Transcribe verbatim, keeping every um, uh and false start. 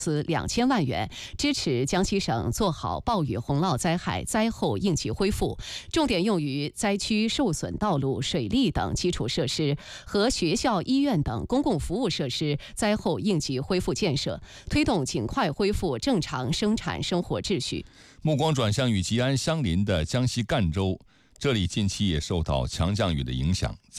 资两千万元，支持江西省做好暴雨洪涝灾害灾后应急恢复，重点用于灾区受损道路、水利等基础设施和学校、医院等公共服务设施灾后应急恢复建设，推动尽快恢复正常生产生活秩序。 目光转向与吉安相邻的江西赣州，这里近期也受到强降雨的影响，在